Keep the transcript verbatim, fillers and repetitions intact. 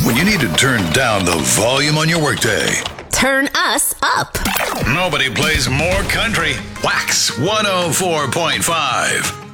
When you need to turn down the volume on your workday. Turn us up. Nobody plays more country. Wax one oh four point five.